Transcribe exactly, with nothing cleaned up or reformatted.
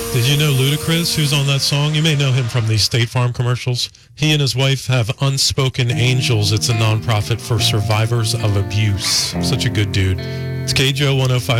Did you know Ludacris, who's on that song? You may know him from the State Farm commercials. He and his wife have Unspoken Angels. It's a nonprofit for survivors of abuse. Such a good dude. It's K J O one oh five.